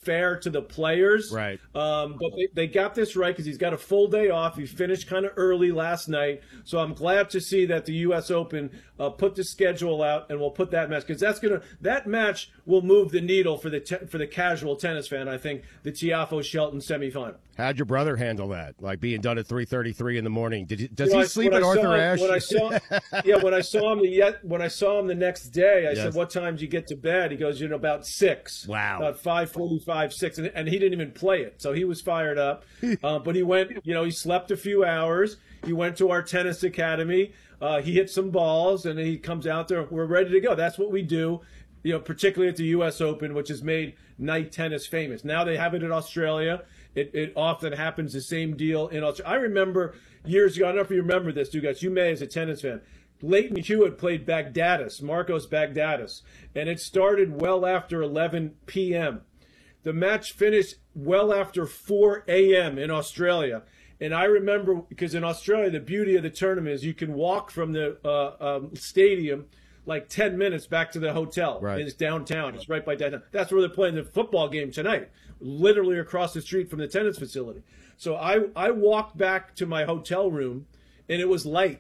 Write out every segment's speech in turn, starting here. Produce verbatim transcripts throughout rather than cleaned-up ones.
fair to the players. Right. Um, but they, they got this right because he's got a full day off. He finished kind of early last night. So I'm glad to see that the U S Open uh, put the schedule out, and we'll put that match because that's gonna that match will move the needle for the te- for the casual tennis fan. I think the Tiafoe Shelton semifinal. How'd your brother handle that? Like being done at three thirty-three in the morning? Did he, does You know, he I- sleep when at I Arthur saw him- Ashe? When I saw, yeah, when I saw him the yet when I saw him the next day, I Yes. said, "What time did you get to bed?" He goes, "You know, about six." Wow. About five forty-five, six, and, and he didn't even play it, so he was fired up. uh, but he went, you know, he slept a few hours. He went to our tennis academy. Uh, he hit some balls, and he comes out there. We're ready to go. That's what we do. You know, particularly at the U S Open, which has made night tennis famous. Now they have it in Australia. It, it often happens the same deal in Australia. I remember years ago, I don't know if you remember this, you guys, you may as a tennis fan. Leighton Hewitt played Baghdatis, Marcos Baghdatis, and it started well after eleven p.m. The match finished well after four a.m. in Australia. And I remember, because in Australia, the beauty of the tournament is you can walk from the uh, um, stadium like ten minutes back to the hotel. Right. It's downtown. It's right by downtown. That's where they're playing the football game tonight, literally across the street from the tennis facility. So I, I walked back to my hotel room, and it was light.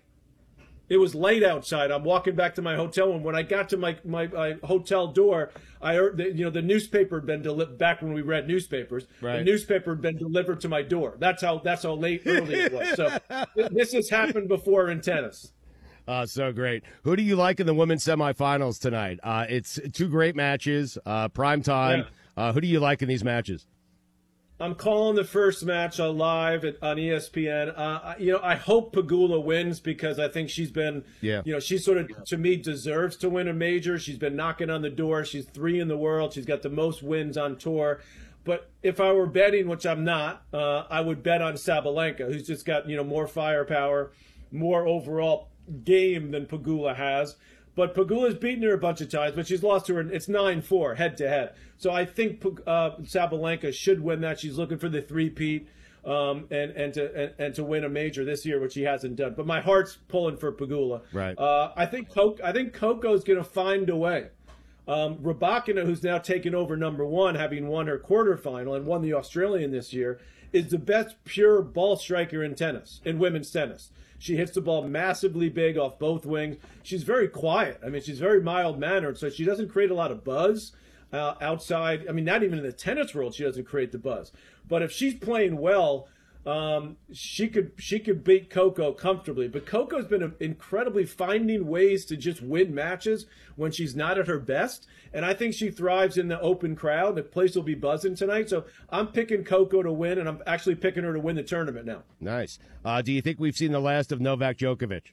It was late outside. I'm walking back to my hotel room. When I got to my, my, my hotel door, I heard that, you know, the newspaper had been delivered back when we read newspapers. Right. The newspaper had been delivered to my door. That's how that's how late early it was. So this has happened before in tennis. Uh, so great. Who do you like in the women's semifinals tonight? Uh, it's two great matches, uh, prime time. Yeah. Uh, who do you like in these matches? I'm calling the first match uh, live at, on E S P N. Uh, you know, I hope Pegula wins because I think she's been, Yeah. you know, she sort of, to me, deserves to win a major. She's been knocking on the door. She's three in the world. She's got the most wins on tour. But if I were betting, which I'm not, uh, I would bet on Sabalenka, who's just got, you know, more firepower, more overall game than Pegula has. But Pegula's beaten her a bunch of times, but she's lost to her. It's nine four head to head. So I think uh, Sabalenka should win that. She's looking for the three-peat um, and and to and, and to win a major this year, which she hasn't done. But my heart's pulling for Pegula. Right. Uh, I think Coco, I think Coco's going to find a way. Um, Rybakina, who's now taken over number one, having won her quarterfinal and won the Australian this year, is the best pure ball striker in tennis, in women's tennis. She hits the ball massively big off both wings. She's very quiet. I mean, she's very mild-mannered, so she doesn't create a lot of buzz uh, outside. I mean, not even in the tennis world she doesn't create the buzz. But if she's playing well, um, she could she could beat Coco comfortably. But Coco's been incredibly finding ways to just win matches when she's not at her best. And I think she thrives in the open crowd. The place will be buzzing tonight. So I'm picking Coco to win, and I'm actually picking her to win the tournament now. Nice. Uh, do you think we've seen the last of Novak Djokovic?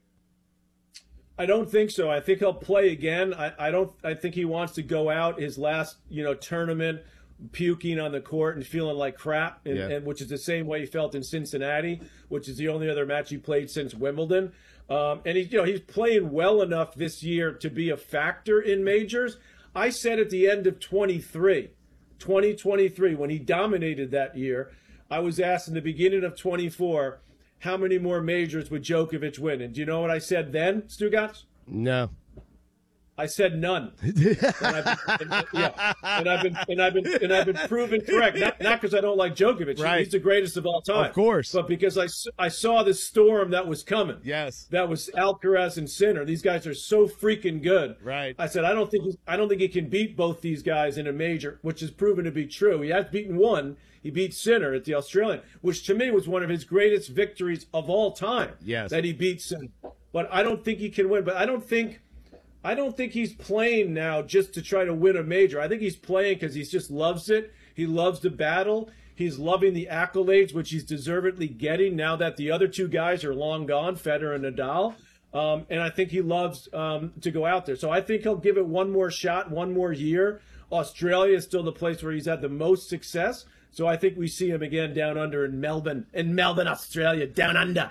I don't think so. I think he'll play again. I, I don't. I think he wants to go out his last, you know, tournament, puking on the court and feeling like crap, and, Yeah. and which is the same way he felt in Cincinnati, which is the only other match he played since Wimbledon. Um, and he, you know, he's playing well enough this year to be a factor in majors. I said at the end of twenty-three, twenty twenty-three, when he dominated that year, I was asked in the beginning of twenty-four, how many more majors would Djokovic win? And do you know what I said then, Stugotz? No. I said none. and I've, and, yeah, and I've been and I've been and I've been proven correct. Not not because I don't like Djokovic. Right. He's the greatest of all time. Of course. But because I, s- I saw the storm that was coming. Yes. That was Alcaraz and Sinner. These guys are so freaking good. Right. I said I don't think he's, I don't think he can beat both these guys in a major, which has proven to be true. He has beaten one. He beat Sinner at the Australian, which to me was one of his greatest victories of all time. Yes. That he beat Sinner. But I don't think he can win. But I don't think. I don't think he's playing now just to try to win a major. I think he's playing because he just loves it. He loves the battle. He's loving the accolades, which he's deservedly getting now that the other two guys are long gone, Federer and Nadal. Um, and I think he loves um, to go out there. So I think he'll give it one more shot, one more year. Australia is still the place where he's had the most success. So I think we see him again down under in Melbourne, in Melbourne, Australia, down under.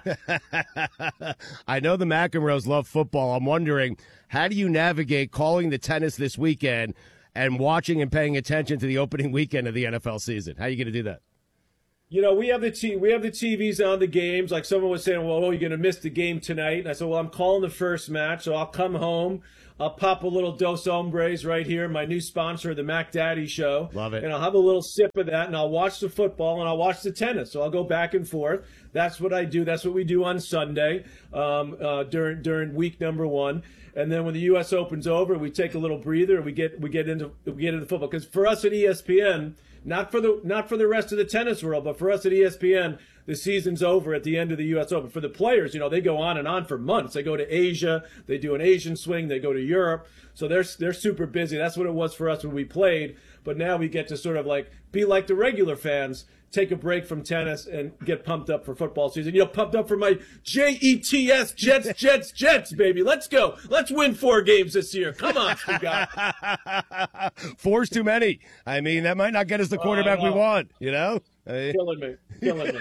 I know the McEnroes love football. I'm wondering, how do you navigate calling the tennis this weekend and watching and paying attention to the opening weekend of the N F L season? How are you going to do that? You know, we have the t- we have the T Vs on the games. Like someone was saying, well, oh, you're going to miss the game tonight. And I said, well, I'm calling the first match, so I'll come home. I'll pop a little Dos Hombres right here, my new sponsor, the Mac Daddy Show. Love it. And I'll have a little sip of that, and I'll watch the football, and I'll watch the tennis. So I'll go back and forth. That's what I do. That's what we do on Sunday um, uh, during during week number one. And then when the U S Open's over, we take a little breather and we get we get into we get into football. Because for us at E S P N, not for the not for the rest of the tennis world, but for us at E S P N, the season's over at the end of the U S Open. For the players, you know, they go on and on for months. They go to Asia, they do an Asian swing, they go to Europe. So they're they're super busy. That's what it was for us when we played. But now we get to sort of like be like the regular fans, take a break from tennis and get pumped up for football season. You know, pumped up for my J E T S, Jets, Jets, Jets, baby. Let's go. Let's win four games this year. Come on, Scott. Four's too many. I mean, that might not get us the quarterback uh, we want, you know? Killing me. Killing me.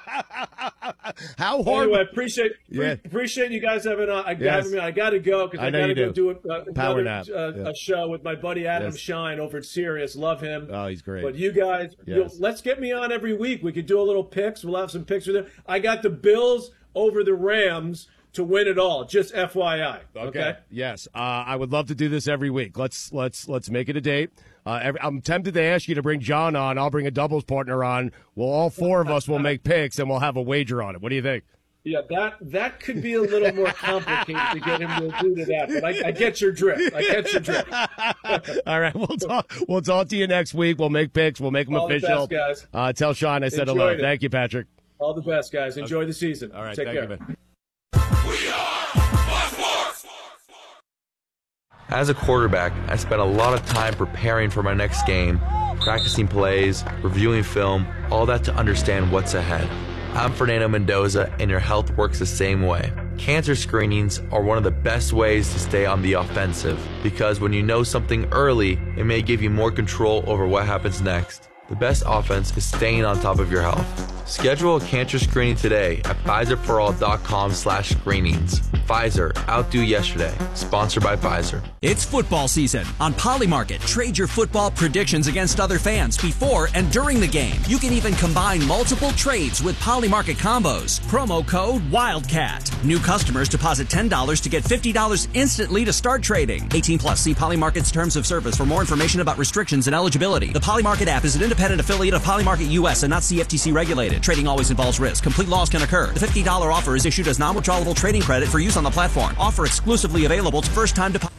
How hard? Anyway, appreciate yeah. appreciate you guys having, uh, yes. having me. I got to go because I, I got to go do, do a, uh, Power another nap. Uh, yeah. a show with my buddy Adam yes. Shine over at Sirius. Love him. Oh, he's great. But you guys, yes. let's get me on every week. We could do a little picks. We'll have some picks with them. I got the Bills over the Rams to win it all. Just F Y I. Okay. okay? Yes. Uh, I would love to do this every week. Let's let's let's make it a date. Uh, every, I'm tempted to ask you to bring John on. I'll bring a doubles partner on. Well, all four of us will make picks, and we'll have a wager on it. What do you think? Yeah, that that could be a little more complicated to get him to do to that. But I, I get your drift. I get your drift. All right, we'll talk. We'll talk to you next week. We'll make picks. We'll make them all official. The best, guys. Uh, tell Sean I said Enjoyed hello. it. Thank you, Patrick. All the best, guys. Enjoy okay. the season. All right, take thank care. You, man. We are Fox Sports. As a quarterback, I spent a lot of time preparing for my next game, practicing plays, reviewing film, all that to understand what's ahead. I'm Fernando Mendoza, and your health works the same way. Cancer screenings are one of the best ways to stay on the offensive, because when you know something early, it may give you more control over what happens next. The best offense is staying on top of your health. Schedule a cancer screening today at Pfizer For All dot com slash screenings. Pfizer, outdo yesterday. Sponsored by Pfizer. It's football season. On Polymarket, trade your football predictions against other fans before and during the game. You can even combine multiple trades with Polymarket combos. Promo code WILDCAT. New customers deposit ten dollars to get fifty dollars instantly to start trading. eighteen plus. See Polymarket's terms of service for more information about restrictions and eligibility. The Polymarket app is an independent affiliate of Polymarket U S and not C F T C regulated. Trading always involves risk. Complete loss can occur. The fifty dollars offer is issued as non-withdrawable trading credit for use on the platform. Offer exclusively available to first-time depositors.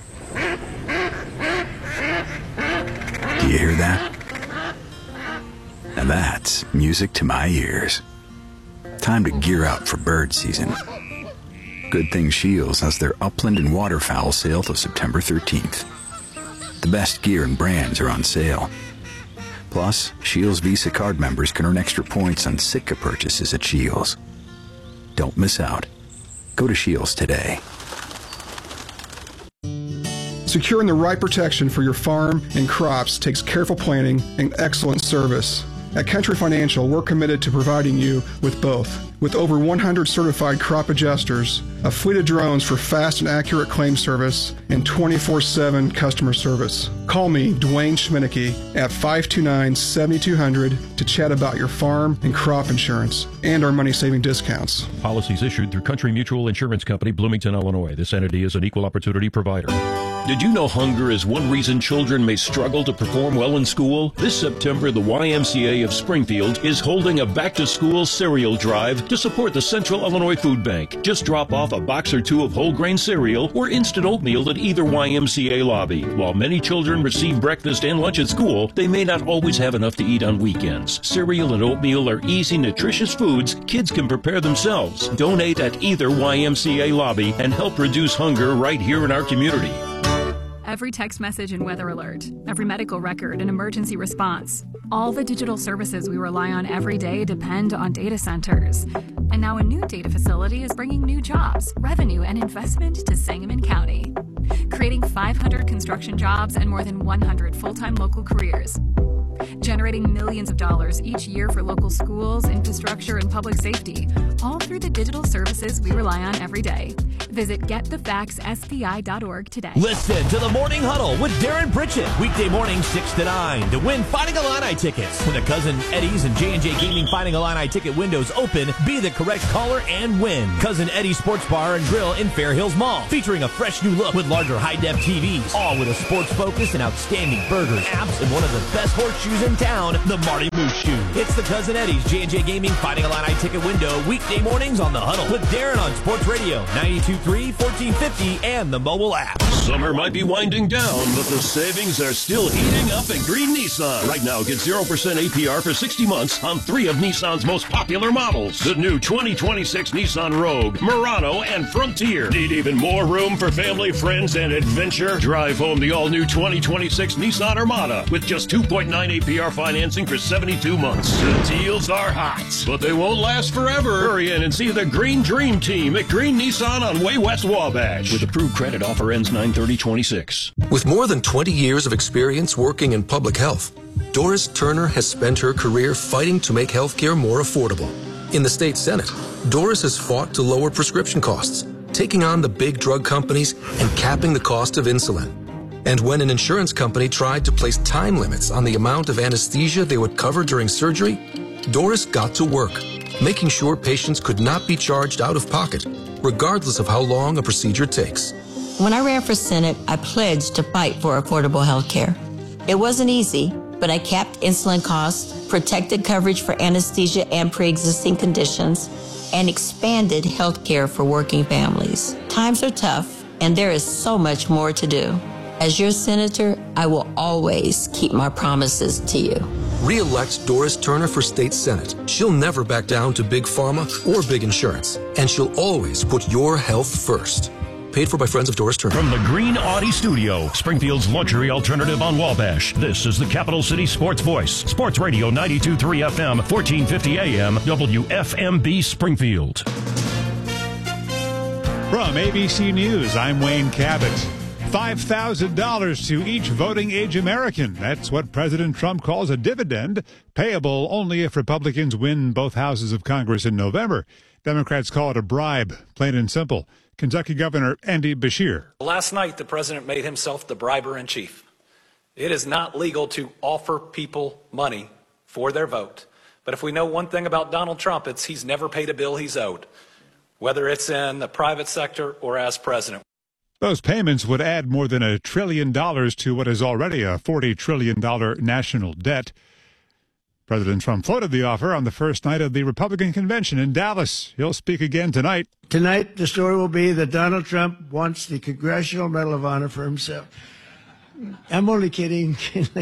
Do you hear that? Now that's music to my ears. Time to gear up for bird season. Good thing Shields has their upland and waterfowl sale till September thirteenth. The best gear and brands are on sale. Plus, Shields Visa card members can earn extra points on Sitka purchases at Shields. Don't miss out. Go to Shields today. Securing the right protection for your farm and crops takes careful planning and excellent service. At Country Financial, we're committed to providing you with both. With over one hundred certified crop adjusters, a fleet of drones for fast and accurate claim service, and twenty-four seven customer service. Call me, Dwayne Schminicki, at five two nine, seven two zero zero to chat about your farm and crop insurance and our money-saving discounts. Policies issued through Country Mutual Insurance Company, Bloomington, Illinois. This entity is an equal opportunity provider. Did you know hunger is one reason children may struggle to perform well in school? This September, the Y M C A of Springfield is holding a back-to-school cereal drive to support the Central Illinois Food Bank. Just drop off a box or two of whole grain cereal or instant oatmeal at either Y M C A lobby. While many children receive breakfast and lunch at school, they may not always have enough to eat on weekends. Cereal and oatmeal are easy, nutritious foods kids can prepare themselves. Donate at either Y M C A lobby and help reduce hunger right here in our community. Every text message and weather alert, every medical record and emergency response. All the digital services we rely on every day depend on data centers. And now a new data facility is bringing new jobs, revenue, and investment to Sangamon County, creating five hundred construction jobs and more than one hundred full-time local careers. generating millions of dollars each year for local schools, infrastructure, and public safety, all through the digital services we rely on every day. Visit get the facts S P I dot org today. Listen to the Morning Huddle with Darren Pritchett, weekday morning six to nine, to win Fighting Illini tickets. When the Cousin Eddie's and J and J Gaming Fighting Illini ticket windows open, be the correct caller and win. Cousin Eddie's Sports Bar and Grill in Fair Hills Mall, featuring a fresh new look with larger high-def T Vs, all with a sports focus and outstanding burgers, apps, and one of the best horseshoes in town, the Marty Moose Shoe. It's the Cousin Eddie's J and J Gaming Fighting Illini ticket window, weekday mornings on The Huddle with Darren on Sports Radio, ninety-two point three, fourteen fifty, and the mobile app. Summer might be winding down, but the savings are still heating up at Green Nissan. Right now, get zero percent A P R for sixty months on three of Nissan's most popular models. The new twenty twenty-six Nissan Rogue, Murano, and Frontier. Need even more room for family, friends, and adventure? Drive home the all-new twenty twenty-six Nissan Armada with just two point nine A P R financing for seventy-two months. The deals are hot, but they won't last forever. Hurry in and see the Green Dream Team at Green Nissan on Way West Wabash. With approved credit, offer ends nine thirty twenty-six. With more than twenty years of experience working in public health, Doris Turner has spent her career fighting to make healthcare more affordable. In the state Senate, Doris has fought to lower prescription costs, taking on the big drug companies and capping the cost of insulin. And when an insurance company tried to place time limits on the amount of anesthesia they would cover during surgery, Doris got to work, making sure patients could not be charged out of pocket, regardless of how long a procedure takes. When I ran for Senate, I pledged to fight for affordable health care. It wasn't easy, but I capped insulin costs, protected coverage for anesthesia and pre-existing conditions, and expanded health care for working families. Times are tough, and there is so much more to do. As your senator, I will always keep my promises to you. Re-elect Doris Turner for State Senate. She'll never back down to big pharma or big insurance, and she'll always put your health first. Paid for by friends of Doris Turner. From the Green Audi Studio, Springfield's luxury alternative on Wabash, this is the Capital City Sports Voice. Sports Radio ninety-two point three F M, fourteen fifty A M, W F M B Springfield. From A B C News, I'm Wayne Cabot. five thousand dollars to each voting age American. That's what President Trump calls a dividend, payable only if Republicans win both houses of Congress in November. Democrats call it a bribe, plain and simple. Kentucky Governor Andy Beshear. Last night, the president made himself the briber in chief. It is not legal to offer people money for their vote. But if we know one thing about Donald Trump, it's he's never paid a bill he's owed, whether it's in the private sector or as president. Those payments would add more than a trillion dollars to what is already a forty trillion dollars national debt. President Trump floated the offer on the first night of the Republican convention in Dallas. He'll speak again tonight. Tonight, the story will be that Donald Trump wants the Congressional Medal of Honor for himself. I'm only kidding.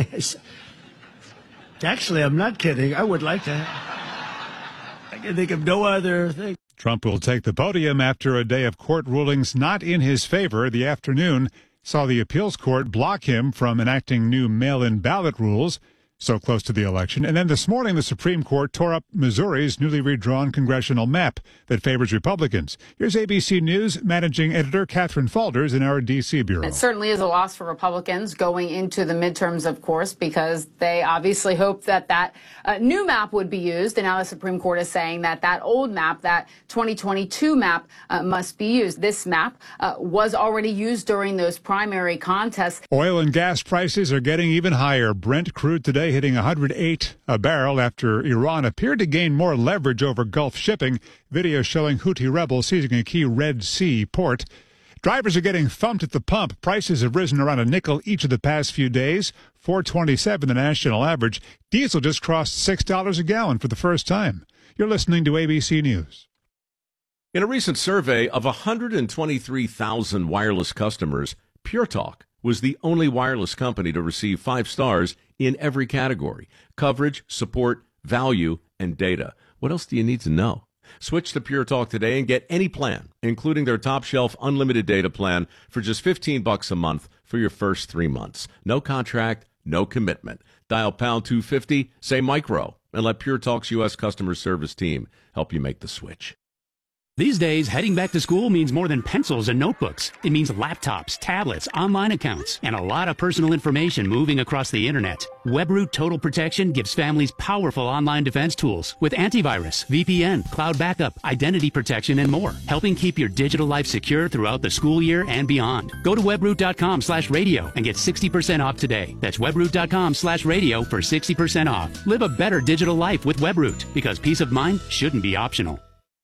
Actually, I'm not kidding. I would like to. I can think of no other thing. Trump will take the podium after a day of court rulings not in his favor. The afternoon saw the appeals court block him from enacting new mail-in ballot rules so close to the election. And then this morning, the Supreme Court tore up Missouri's newly redrawn congressional map that favors Republicans. Here's A B C News managing editor Catherine Falders in our D C bureau. It certainly is a loss for Republicans going into the midterms, of course, because they obviously hoped that that uh, new map would be used. And now the Supreme Court is saying that that old map, that twenty twenty-two map, uh, must be used. This map uh, was already used during those primary contests. Oil and gas prices are getting even higher. Brent crude today hitting one hundred eight a barrel after Iran appeared to gain more leverage over Gulf shipping. Video showing Houthi rebels seizing a key Red Sea port. Drivers are getting thumped at the pump. Prices have risen around a nickel each of the past few days. four twenty-seven the national average. Diesel just crossed six dollars a gallon for the first time. You're listening to A B C News. In a recent survey of one hundred twenty-three thousand wireless customers, Pure Talk was the only wireless company to receive five stars in every category: coverage, support, value, and data. What else do you need to know? Switch to Pure Talk today and get any plan, including their top shelf unlimited data plan, for just fifteen bucks a month for your first three months. No contract, no commitment. Dial pound two fifty, say micro, and let Pure Talk's U S customer service team help you make the switch. These days, heading back to school means more than pencils and notebooks. It means laptops, tablets, online accounts, and a lot of personal information moving across the internet. WebRoot Total Protection gives families powerful online defense tools with antivirus, V P N, cloud backup, identity protection, and more, helping keep your digital life secure throughout the school year and beyond. Go to webroot.com slash radio and get sixty percent off today. That's webroot.com slash radio for sixty percent off. Live a better digital life with WebRoot, because peace of mind shouldn't be optional.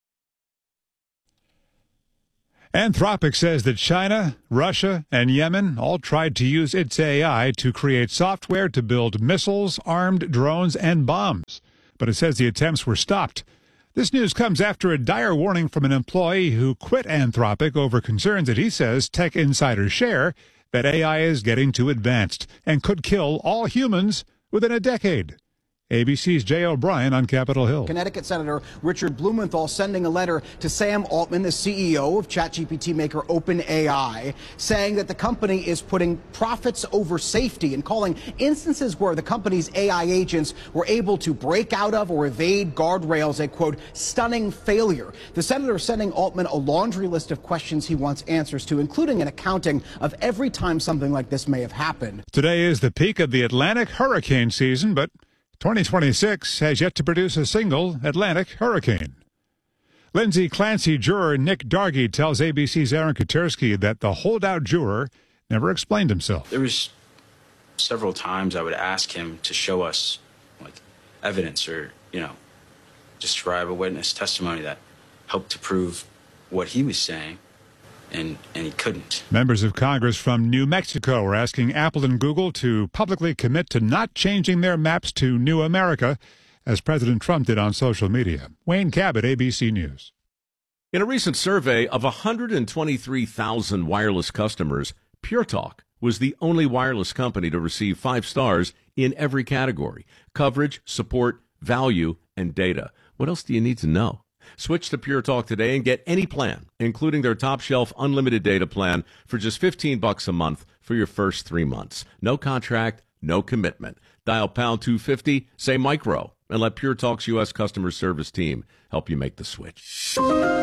Anthropic says that China, Russia, and Yemen all tried to use its A I to create software to build missiles, armed drones, and bombs. But it says the attempts were stopped. This news comes after a dire warning from an employee who quit Anthropic over concerns that he says tech insiders share that A I is getting too advanced and could kill all humans within a decade. A B C's Jay O'Brien on Capitol Hill. Connecticut Senator Richard Blumenthal sending a letter to Sam Altman, the C E O of ChatGPT maker OpenAI, saying that the company is putting profits over safety and calling instances where the company's A I agents were able to break out of or evade guardrails a, quote, stunning failure. The senator sending Altman a laundry list of questions he wants answers to, including an accounting of every time something like this may have happened. Today is the peak of the Atlantic hurricane season, but twenty twenty-six has yet to produce a single Atlantic hurricane. Lindsay Clancy juror Nick Dargy tells A B C's Aaron Katersky that the holdout juror never explained himself. There was several times I would ask him to show us like evidence or, you know, describe a witness testimony that helped to prove what he was saying. And, and he couldn't. Members of Congress from New Mexico are asking Apple and Google to publicly commit to not changing their maps to New America, as President Trump did on social media. Wayne Cabot, A B C News. In a recent survey of one hundred twenty-three thousand wireless customers, Pure Talk was the only wireless company to receive five stars in every category: coverage, support, value, and data. What else do you need to know? Switch to Pure Talk today and get any plan, including their top-shelf unlimited data plan, for just fifteen bucks a month for your first three months. No contract, no commitment. Dial pound two fifty, say micro, and let Pure Talk's U S customer service team help you make the switch.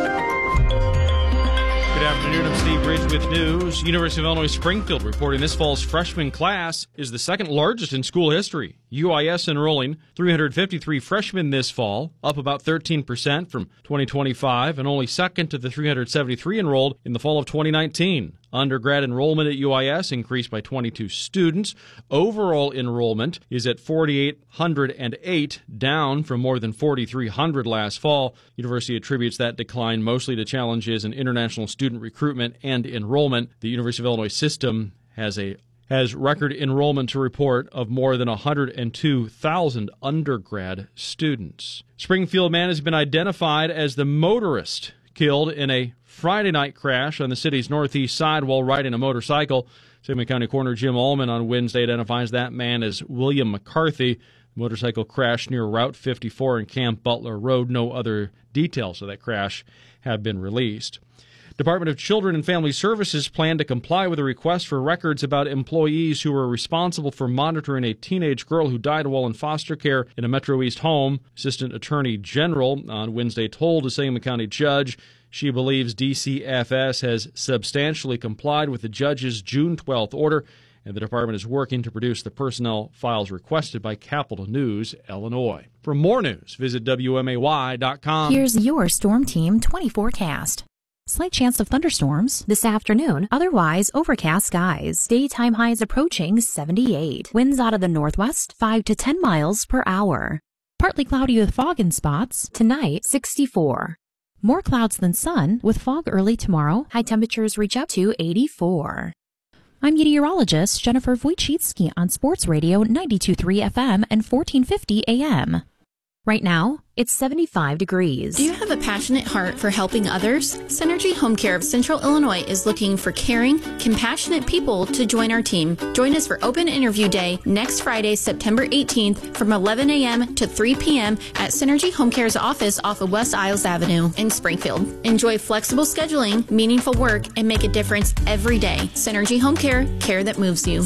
Good afternoon, I'm Steve Bridge with news. University of Illinois Springfield reporting this fall's freshman class is the second largest in school history. U I S enrolling three hundred fifty-three freshmen this fall, up about thirteen percent from twenty twenty-five, and only second to the three hundred seventy-three enrolled in the fall of twenty nineteen. Undergrad enrollment at U I S increased by twenty-two students. Overall enrollment is at four thousand eight hundred eight, down from more than four thousand three hundred last fall. University attributes that decline mostly to challenges in international student recruitment and enrollment. The University of Illinois system has a has record enrollment to report of more than one hundred two thousand undergrad students. Springfield man has been identified as the motorist killed in a Friday night crash on the city's northeast side while riding a motorcycle. Sangamon County Coroner Jim Allman on Wednesday identifies that man as William McCarthy. The motorcycle crashed near Route fifty-four and Camp Butler Road. No other details of that crash have been released. Department of Children and Family Services plan to comply with a request for records about employees who were responsible for monitoring a teenage girl who died while in foster care in a Metro East home. Assistant Attorney General on Wednesday told a Sangamon County judge she believes D C F S has substantially complied with the judge's June twelfth order, and the department is working to produce the personnel files requested by Capital News, Illinois. For more news, visit W M A Y dot com. Here's your Storm Team twenty forecast. Slight chance of thunderstorms this afternoon, otherwise overcast skies. Daytime highs approaching seventy-eight. Winds out of the northwest, five to ten miles per hour. Partly cloudy with fog in spots. Tonight, sixty-four. More clouds than sun, with fog early tomorrow. High temperatures reach up to eighty-four. I'm meteorologist Jennifer Wojcicki on Sports Radio ninety-two point three F M and fourteen fifty A M. Right now, it's seventy-five degrees. Do you have a passionate heart for helping others? Synergy Home Care of Central Illinois is looking for caring, compassionate people to join our team. Join us for Open Interview Day next Friday, September eighteenth from eleven A M to three P M at Synergy Home Care's office off of West Isles Avenue in Springfield. Enjoy flexible scheduling, meaningful work, and make a difference every day. Synergy Home Care, care that moves you.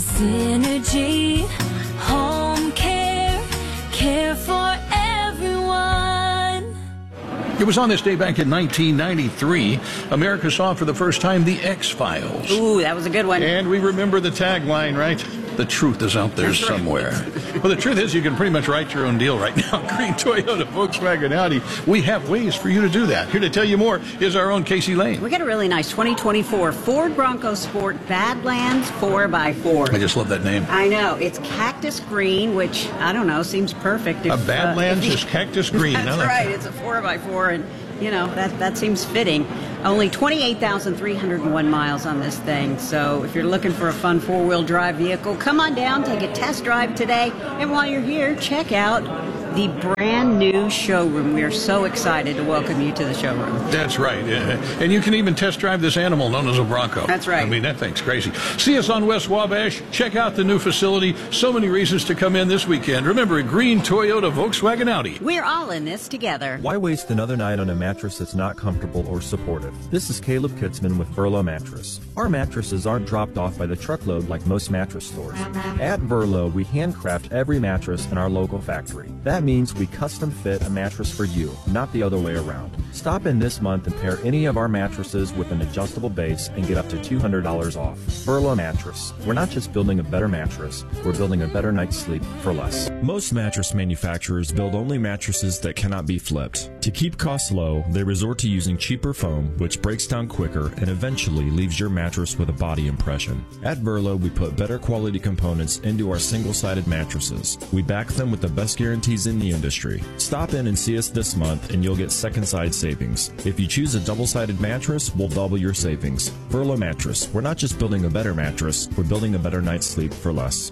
Synergy Home Care, care for everyone. It was on this day back in nineteen ninety-three, America saw for the first time The X-Files. Ooh, that was a good one. And we remember the tagline, right? The truth is out there That's somewhere. Right. Well, the truth is you can pretty much write your own deal right now. Green, Toyota, Volkswagen, Audi. We have ways for you to do that. Here to tell you more is our own Casey Lane. We got a really nice twenty twenty-four Ford Bronco Sport Badlands four by four. I just love that name. I know. It's cactus green, which, I don't know, seems perfect. If, a Badlands uh, is cactus green. That's like right. That. It's a four by four, and, you know, that, that seems fitting. Only twenty-eight thousand three hundred one miles on this thing. So if you're looking for a fun four-wheel drive vehicle, come on down, take a test drive today. And while you're here, check out the brand new showroom. We are so excited to welcome you to the showroom. That's right. And you can even test drive this animal known as a Bronco. That's right. I mean, that thing's crazy. See us on West Wabash. Check out the new facility. So many reasons to come in this weekend. Remember, Green, Toyota, Volkswagen, Audi. We're all in this together. Why waste another night on a mattress that's not comfortable or supportive? This is Caleb Kitzman with Verlo Mattress. Our mattresses aren't dropped off by the truckload like most mattress stores. At Verlo, we handcraft every mattress in our local factory. That means we custom fit a mattress for you, not the other way around. Stop in this month and pair any of our mattresses with an adjustable base and get up to two hundred dollars off. Verlo Mattress. We're not just building a better mattress, we're building a better night's sleep for less. Most mattress manufacturers build only mattresses that cannot be flipped. To keep costs low, they resort to using cheaper foam, which breaks down quicker and eventually leaves your mattress with a body impression. At Verlo, we put better quality components into our single-sided mattresses. We back them with the best guarantees in the industry. Stop in and see us this month and you'll get second side savings. If you choose a double-sided mattress, we'll double your savings. Verlo Mattress. We're not just building a better mattress, we're building a better night's sleep for less.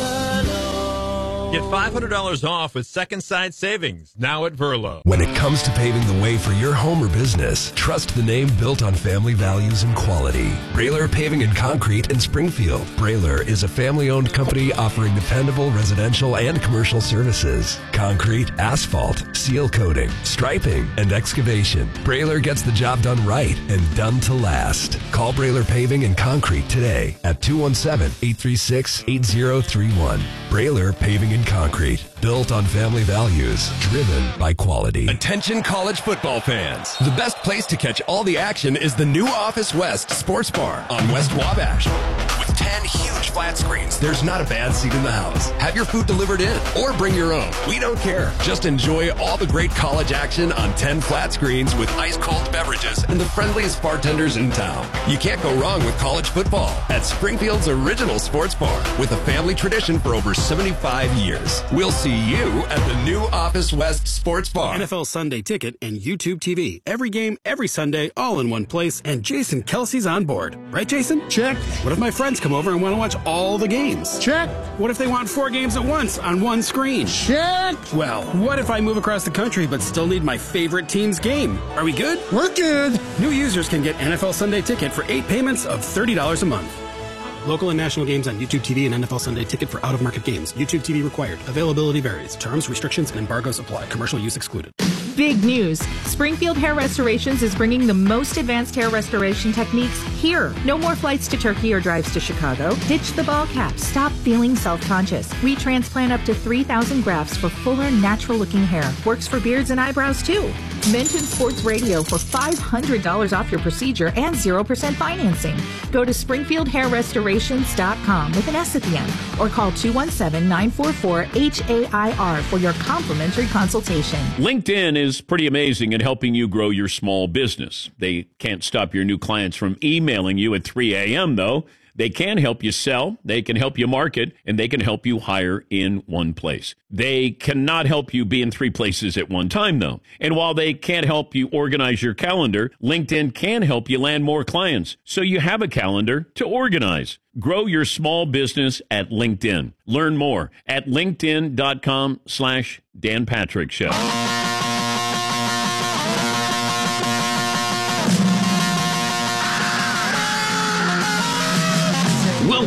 Get five hundred dollars off with second side savings now at Verlo. When it comes to paving the way for your home or business, trust the name built on family values and quality. Brailer Paving and Concrete in Springfield. Brailer is a family-owned company offering dependable residential and commercial services. Concrete, asphalt, seal coating, striping, and excavation. Brailer gets the job done right and done to last. Call Brailer Paving and Concrete today at two one seven, eight three six, eight zero three one. Brailer Paving and Concrete, built on family values, driven by quality. Attention college football fans. The best place to catch all the action is the new Office West Sports Bar on West Wabash. With ten huge flat screens, there's not a bad seat in the house. Have your food delivered in or bring your own. We don't care. Just enjoy all the great college action on ten flat screens with ice-cold beverages and the friendliest bartenders in town. You can't go wrong with college football at Springfield's original sports bar with a family tradition for over seventy-five years. We'll see you at the new Office West Sports Bar. N F L Sunday Ticket and YouTube T V. Every game, every Sunday, all in one place. And Jason Kelsey's on board. Right, Jason? Check. What if my friends come over and want to watch all the games? Check. What if they want four games at once on one screen? Check. Well, what if I move across the country but still need my favorite team's game? Are we good? We're good. New users can get N F L Sunday Ticket for eight payments of thirty dollars a month. Local and national games on YouTube T V and N F L Sunday Ticket for out-of-market games. YouTube T V required. Availability varies. Terms, restrictions, and embargoes apply. Commercial use excluded. Big news. Springfield Hair Restorations is bringing the most advanced hair restoration techniques here. No more flights to Turkey or drives to Chicago. Ditch the ball cap. Stop feeling self-conscious. We transplant up to three thousand grafts for fuller, natural-looking hair. Works for beards and eyebrows, too. Mention Sports Radio for five hundred dollars off your procedure and zero percent financing. Go to springfield hair restorations dot com with an S at the end or call two one seven, nine four four, H A I R for your complimentary consultation. LinkedIn is pretty amazing at helping you grow your small business. They can't stop your new clients from emailing you at three a.m., though. They can help you sell, they can help you market, and they can help you hire in one place. They cannot help you be in three places at one time, though. And while they can't help you organize your calendar, LinkedIn can help you land more clients, so you have a calendar to organize. Grow your small business at LinkedIn. Learn more at linkedin.com slash Dan Patrick Show.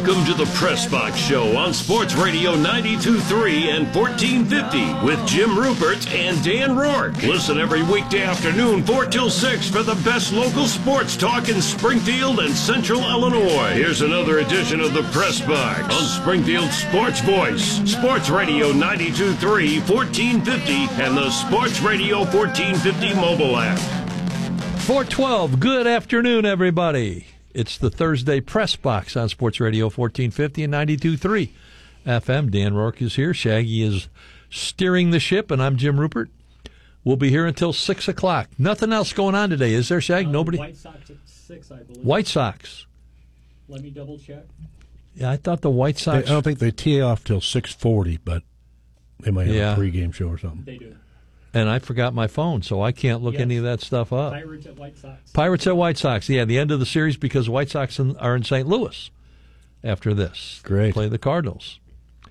Welcome to the Press Box Show on Sports Radio ninety-two point three and fourteen fifty with Jim Rupert and Dan Rourke. Listen every weekday afternoon, four till six, for the best local sports talk in Springfield and Central Illinois. Here's another edition of the Press Box on Springfield Sports Voice, Sports Radio ninety-two point three, fourteen fifty, and the Sports Radio fourteen fifty mobile app. four twelve, good afternoon, everybody. It's the Thursday Press Box on Sports Radio fourteen fifty and ninety-two point three F M. Dan Rourke is here. Shaggy is steering the ship, and I'm Jim Rupert. We'll be here until six o'clock. Nothing else going on today, is there, Shag? Uh, Nobody? White Sox at six, I believe. White Sox. Let me double check. Yeah, I thought the White Sox... They, I don't think they tee off till six forty, but they might have yeah. a pregame show or something. They do. And I forgot my phone, so I can't look yes. any of that stuff up. Pirates at White Sox. Pirates at White Sox. Yeah, the end of the series because White Sox in, are in Saint Louis after this. Great. Play the Cardinals.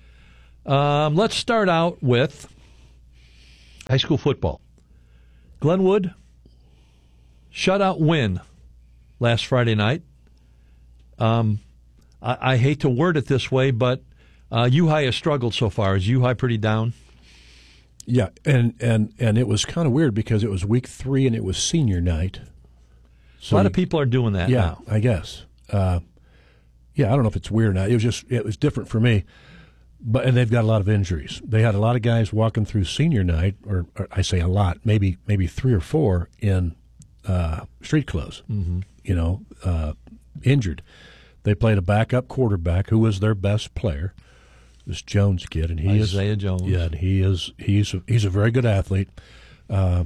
Um, let's start out with high school football. Glenwood, shutout win last Friday night. Um, I, I hate to word it this way, but uh, U-High has struggled so far. Is U-High pretty down? Yeah, and, and, and it was kind of weird because it was week three and it was senior night. A So lot you, of people are doing that yeah, now. I guess. Uh, yeah, I don't know if it's weird or not. It was just it was different for me. But and they've got a lot of injuries. They had a lot of guys walking through senior night, or, or I say a lot, maybe maybe three or four in uh, street clothes. Mm-hmm. You know, uh, injured. They played a backup quarterback who was their best player. This Jones kid, and he Isaiah is Isaiah Jones. Yeah, and he is he's a, he's a very good athlete, uh,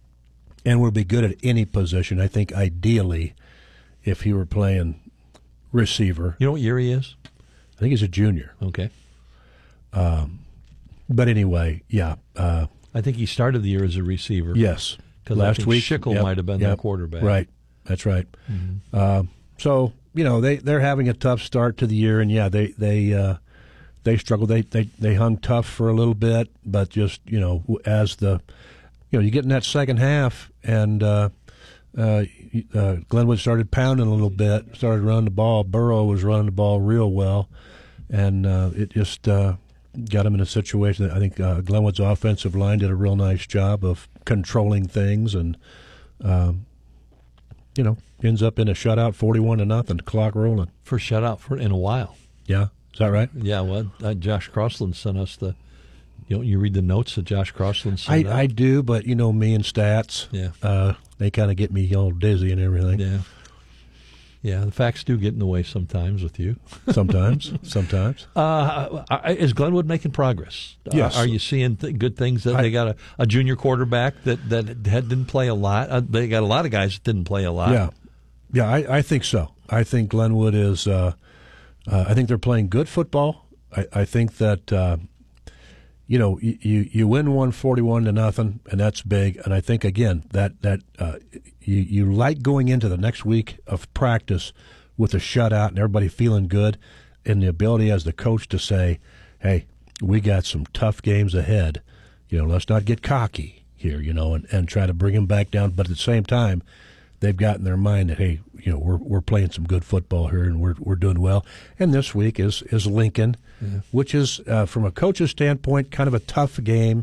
and would be good at any position. I think ideally, if he were playing receiver. You know what year he is? I think he's a junior. Okay. Um, but anyway, yeah. Uh, I think he started the year as a receiver. Yes, because last week Schickel yep, might have been yep, their quarterback. Right, that's right. Mm-hmm. Uh, so you know they they're having a tough start to the year, and yeah, they they. Uh, They struggled. They, they they hung tough for a little bit, but just you know, as the you know, you get in that second half, and uh, uh, uh, Glenwood started pounding a little bit, started running the ball. Burrow was running the ball real well, and uh, it just uh, got him in a situation that I think uh, Glenwood's offensive line did a real nice job of controlling things, and um, you know, ends up in a shutout, forty-one to nothing, clock rolling. First shutout for in a while. Yeah. Is that right? Yeah, well, uh, Josh Crossland sent us the, you know, you read the notes that Josh Crossland sent I, out? I do, but, you know, me and stats, yeah, uh, they kind of get me all dizzy and everything. Yeah. Yeah, the facts do get in the way sometimes with you. Sometimes, sometimes. Uh, is Glenwood making progress? Yes. Uh, are you seeing th- good things? That I, they got a, a junior quarterback that, that had, didn't play a lot. Uh, they got a lot of guys that didn't play a lot. Yeah, yeah, I, I think so. I think Glenwood is uh, – Uh, I think they're playing good football. I, I think that uh, you know you, you win one forty-one to nothing, and that's big. And I think again that that uh, you you like going into the next week of practice with a shutout and everybody feeling good, and the ability as the coach to say, "Hey, we got some tough games ahead. You know, let's not get cocky here. You know, and, and try to bring them back down." But at the same time, they've got in their mind that, hey, you know, we're we're playing some good football here, and we're we're doing well. And this week is is Lincoln, yeah. which is uh, from a coach's standpoint kind of a tough game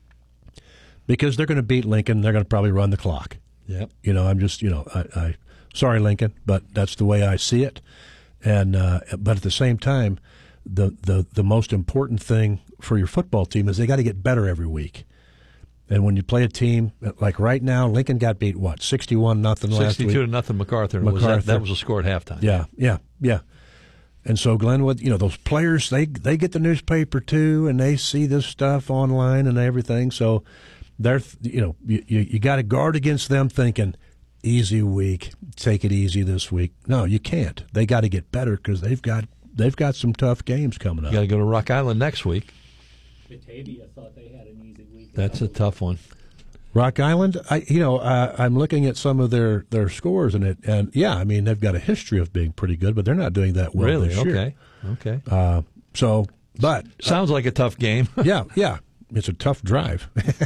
because they're going to beat Lincoln. They're going to probably run the clock. Yep. You know, I'm just you know, I, I sorry Lincoln, but that's the way I see it. And uh, but at the same time, the the the most important thing for your football team is they got to get better every week. And when you play a team like right now, Lincoln got beat what sixty-one nothing last week. Sixty-two to nothing, MacArthur. And MacArthur. Was that, that was a score at halftime. Yeah, yeah, yeah. And so Glenwood, you know, those players they they get the newspaper too, and they see this stuff online and everything. So they're you know you you, you got to guard against them thinking easy week, take it easy this week. No, you can't. They got to get better because they've got they've got some tough games coming up. You got to go to Rock Island next week. Batavia thought they had an easy week. That's a tough one. Rock Island, I you know uh, I'm looking at some of their, their scores and it and yeah, I mean they've got a history of being pretty good, but they're not doing that well really? this year. Okay, okay. Uh, so, but sounds uh, like a tough game. yeah, yeah, it's a tough drive.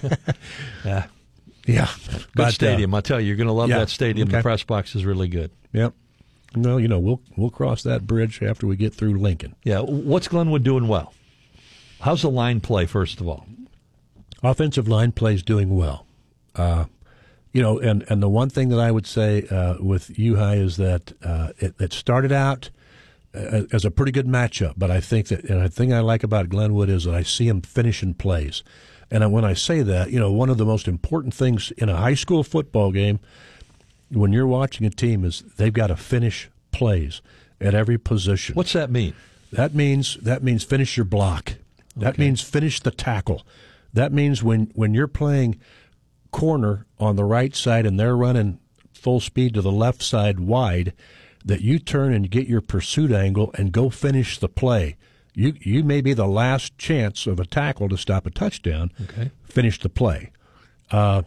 yeah, yeah. Good but, stadium. Uh, I tell you, you're going to love yeah, that stadium. okay. The press box is really good. Yep. No, you know, we'll we'll cross that bridge after we get through Lincoln. Yeah. What's Glenwood doing well? How's the line play, first of all? Offensive line plays doing well. Uh, you know, and, and the one thing that I would say uh, with U High is that uh, it, it started out as a pretty good matchup, but I think that, and the thing I like about Glenwood is that I see them finishing plays. And when I say that, you know, one of the most important things in a high school football game when you're watching a team is they've got to finish plays at every position. What's that mean? That means that means finish your block. That Okay. means finish the tackle. That means when, when you're playing corner on the right side and they're running full speed to the left side wide, that you turn and get your pursuit angle and go finish the play. You you may be the last chance of a tackle to stop a touchdown. Okay. Finish the play. Uh,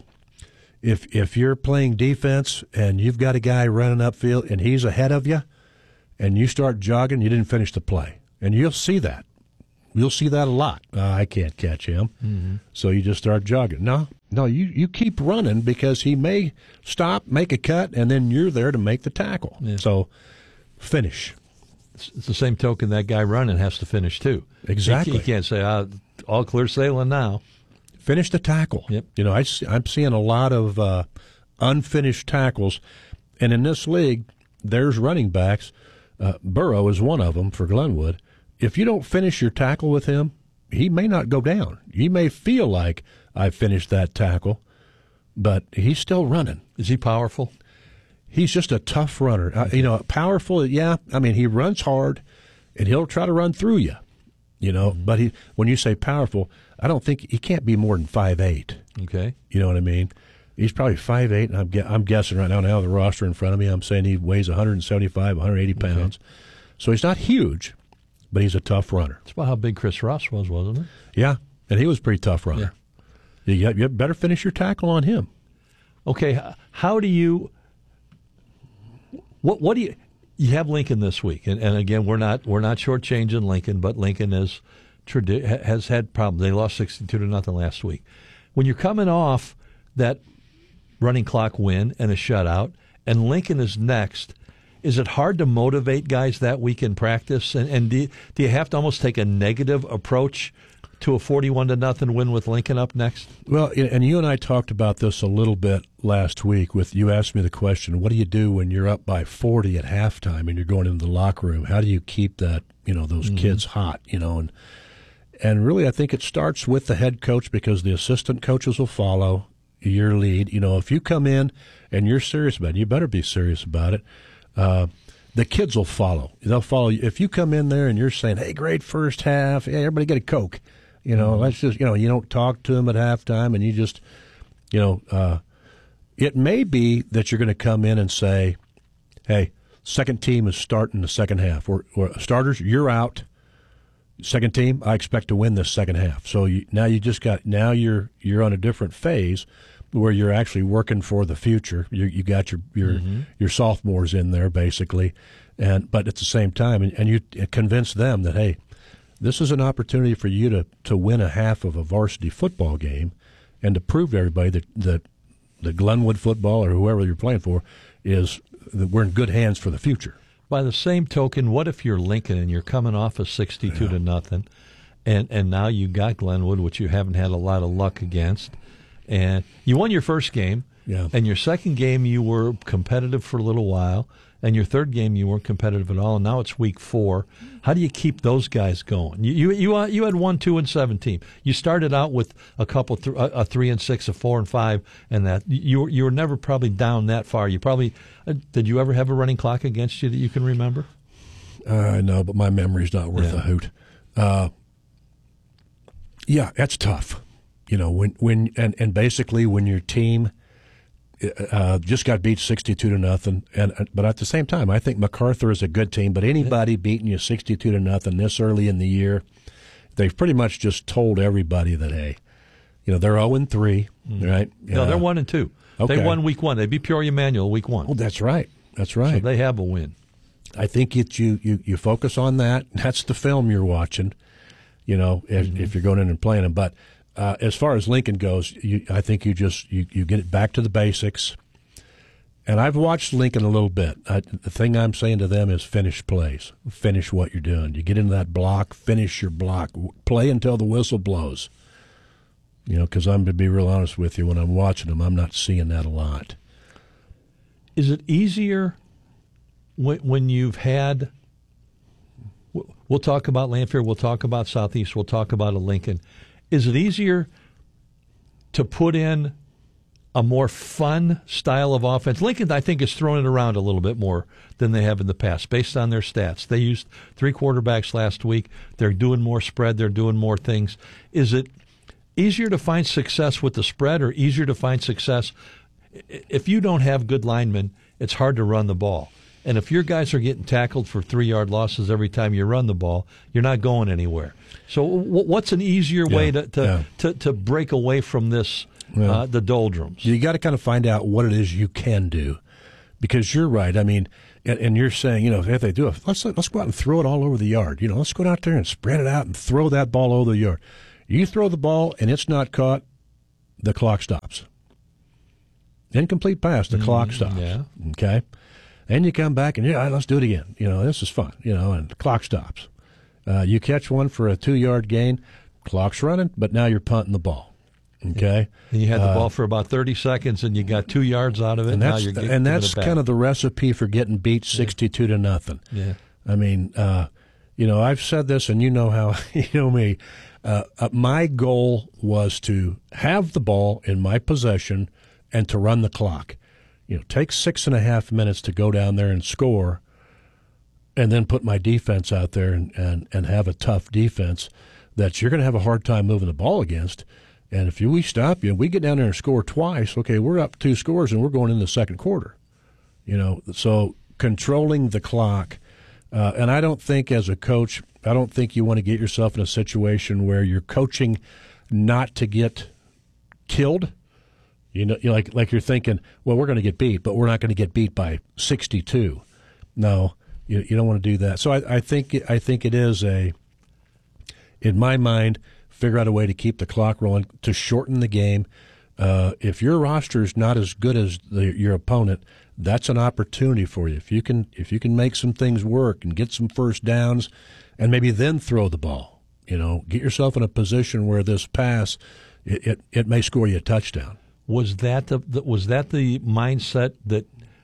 if if you're playing defense and you've got a guy running upfield and he's ahead of you, and you start jogging, you didn't finish the play, and you'll see that. You'll see that a lot. Uh, I can't catch him, Mm-hmm. so you just start jogging. No, no, you, you keep running because he may stop, make a cut, and then you're there to make the tackle. Yeah. So finish. It's, it's the same token that guy running has to finish, too. Exactly. He, he can't say, ah, all clear sailing now. Finish the tackle. Yep. You know, I, see- I'm seeing a lot of uh, unfinished tackles, and in this league, there's running backs. Uh, Burrow is one of them for Glenwood. If you don't finish your tackle with him, he may not go down. You may feel like I finished that tackle, but he's still running. Is he powerful? He's just a tough runner. Uh, you know, powerful, yeah. I mean, he runs hard, and he'll try to run through you. You know, Mm-hmm. but he when you say powerful, I don't think he can't be more than five eight. Okay. You know what I mean? He's probably five eight, and I'm, gue- I'm guessing right now, now the roster in front of me, I'm saying he weighs one seventy-five, one eighty pounds. Okay. So he's not huge, but he's a tough runner. That's about how big Chris Ross was, wasn't it? Yeah, and he was a pretty tough runner. You, got- you better finish your tackle on him. Okay, h- how do you what what do you you have Lincoln this week, and, and again we're not we're not shortchanging Lincoln, but Lincoln is tradi- ha- has had problems. They lost sixty-two to nothing last week. When you're coming off that running clock win and a shutout, and Lincoln is next, is it hard to motivate guys that week in practice? And, and do you, do you have to almost take a negative approach to a forty-one to nothing win with Lincoln up next? Well, and you and I talked about this a little bit last week. With you asked me the question, what do you do when you're up by forty at halftime and you're going into the locker room? How do you keep that, you know, those Mhm. kids hot, you know? And and really, I think it starts with the head coach, because the assistant coaches will follow your lead. You know, if you come in and you're serious about it, you better be serious about it. Uh, the kids will follow. They'll follow you. If you come in there and you're saying, hey, great first half, hey, everybody get a Coke. You know, Mm-hmm. let's just, you know, you don't talk to them at halftime, and you just, you know, uh, it may be that you're going to come in and say, hey, second team is starting the second half. Or, or starters, you're out. Second team, I expect to win this second half. So you, now you just got, now you're you're on a different phase where you're actually working for the future. You you got your your Mhm. your sophomores in there basically, and but at the same time, and, and you convince them that, hey, this is an opportunity for you to, to win a half of a varsity football game, and to prove to everybody that that the Glenwood football or whoever you're playing for is that we're in good hands for the future. By the same token, what if you're Lincoln and you're coming off a sixty-two to nothing, and and now you got Glenwood, which you haven't had a lot of luck against, and you won your first game, yeah. and your second game you were competitive for a little while, and your third game you weren't competitive at all, and now it's week four. How do you keep those guys going? You you you, uh, you had one, two, and seven team. You started out with a couple, th- a, a three and six, a four and five, and that you were- you were never probably down that far. You probably uh, did you ever have a running clock against you that you can remember? I know, but my memory's not worth Yeah. a hoot. Uh, yeah, that's tough. You know, when when and, and basically when your team uh, just got beat sixty-two to nothing, and but at the same time, I think MacArthur is a good team. But anybody beating you sixty-two to nothing this early in the year, they've pretty much just told everybody that, hey, you know, they're zero and three, right? No, they're one and two. Okay. They won week one. They beat Peoria Manual week one. Oh, that's right. That's right. So they have a win. I think it, you, you, you focus on that. That's the film you're watching, you know, if, Mm-hmm. if you're going in and playing them. But uh, as far as Lincoln goes, you, I think you just you, you get it back to the basics. and I've watched Lincoln a little bit. I, the thing I'm saying to them is finish plays. Finish what you're doing. You get into that block, finish your block. Play until the whistle blows. You know, because I'm to be real honest with you, when I'm watching them, I'm not seeing that a lot. Is it easier when, when you've had, we'll talk about Lanphier, we'll talk about Southeast, we'll talk about a Lincoln. Is it easier to put in a more fun style of offense? Lincoln, I think, is throwing it around a little bit more than they have in the past, based on their stats. They used three quarterbacks last week. They're doing more spread. They're doing more things. Is it easier to find success with the spread or easier to find success? If you don't have good linemen, it's hard to run the ball. And if your guys are getting tackled for three-yard losses every time you run the ball, you're not going anywhere. So what's an easier way yeah, to, to, yeah. to, to break away from this, well, uh, the doldrums? You got to kind of find out what it is you can do. Because you're right. I mean, and, and you're saying, you know, if they do it, let's, let's go out and throw it all over the yard. You know, let's go out there and spread it out and throw that ball over the yard. You throw the ball and it's not caught, the clock stops. Incomplete pass, the mm, clock stops. Yeah. Okay? And you come back and, yeah, let's do it again. You know, this is fun, you know, and the clock stops. Uh, you catch one for a two-yard gain, clock's running, but now you're punting the ball. Okay? And you had the uh, ball for about thirty seconds and you got two yards out of it. And now that's, you're getting, and that's it back. kind of the recipe for getting beat sixty-two yeah. to nothing. Yeah. I mean, uh, you know, I've said this, and you know how, you know me. Uh, uh, my goal was to have the ball in my possession and to run the clock. You know, take six and a half minutes to go down there and score, and then put my defense out there and, and, and have a tough defense that you're going to have a hard time moving the ball against. And if you, we stop you, we get down there and score twice, okay, we're up two scores and we're going into the second quarter. You know, so controlling the clock. Uh, and I don't think as a coach, I don't think you want to get yourself in a situation where you're coaching not to get killed. You know, you're like like you're thinking, well, we're going to get beat, but we're not going to get beat by sixty-two. No, you you don't want to do that. So I, I think I think it is a, in my mind, figure out a way to keep the clock rolling, to shorten the game. Uh, if your roster is not as good as the, your opponent, that's an opportunity for you. If you can if you can make some things work and get some first downs, and maybe then throw the ball. You know, get yourself in a position where this pass, it it, it may score you a touchdown. Was that the, the was that the mindset that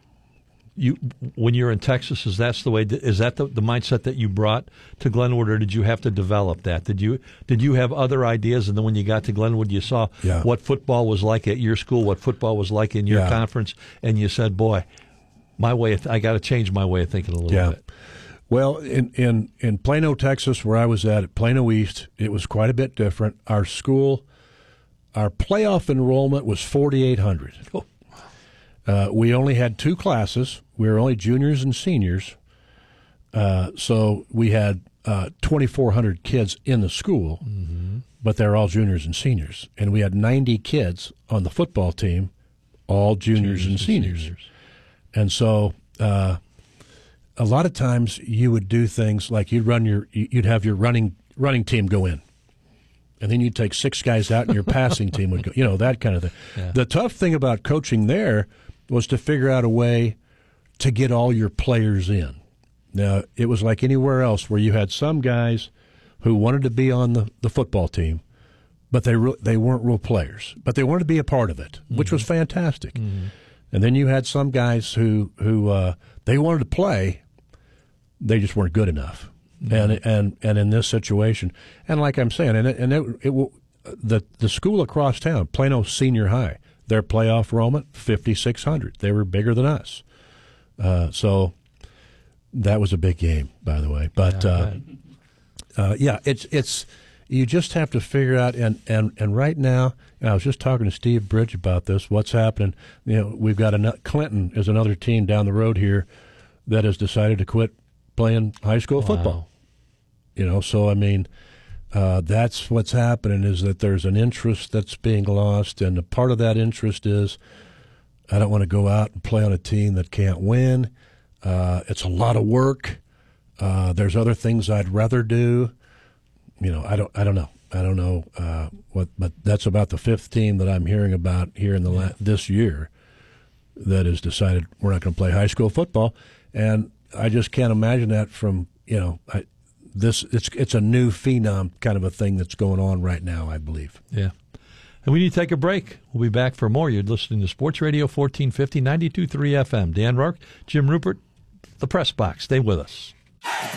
you when you're in Texas? Is that's the way? Is that the, the mindset that you brought to Glenwood, or did you have to develop that? Did you did you have other ideas, and then when you got to Glenwood, you saw yeah. what football was like at your school, what football was like in your yeah. conference, and you said, "Boy, my way of th- I got to change my way of thinking a little yeah. bit." Well, in, in in Plano, Texas, where I was at, at Plano East, it was quite a bit different. Our school. Our playoff enrollment was forty-eight hundred. Oh. Uh, we only had two classes. We were only juniors and seniors. Uh, so we had uh, twenty-four hundred kids in the school, mm-hmm. but they're all juniors and seniors. And we had ninety kids on the football team, all juniors, juniors and, seniors. and seniors. And so uh, a lot of times you would do things like you'd run your, you'd have your running running team go in. And then you'd take six guys out and your passing team would go, you know, that kind of thing. Yeah. The tough thing about coaching there was to figure out a way to get all your players in. Now, it was like anywhere else where you had some guys who wanted to be on the, the football team, but they re- they weren't real players. But they wanted to be a part of it, mm-hmm. which was fantastic. Mm-hmm. And then you had some guys who, who uh, they wanted to play, they just weren't good enough. Mm-hmm. And and and in this situation, and like I'm saying, and it, and it, it will, the the school across town, Plano Senior High, their playoff enrollment fifty-six hundred. They were bigger than us, uh, so that was a big game, by the way. But yeah, uh, uh, yeah, it's it's you just have to figure out. And and and right now, and I was just talking to Steve Bridge about this. What's happening? You know, we've got a Clinton is another team down the road here that has decided to quit playing high school wow. football. You know, so I mean, uh, that's what's happening is that there's an interest that's being lost, and a part of that interest is I don't want to go out and play on a team that can't win. Uh, it's a lot of work. Uh, there's other things I'd rather do. You know, I don't, I don't know. I don't know uh, what, but that's about the fifth team that I'm hearing about here in the la- this year that has decided we're not going to play high school football, and I just can't imagine that from you know I, this. It's it's a new phenom kind of a thing that's going on right now, I believe. Yeah. And we need to take a break. We'll be back for more. You're listening to Sports Radio fourteen fifty, ninety-two point three F M. Dan Rourke, Jim Rupert, the Press Box. Stay with us.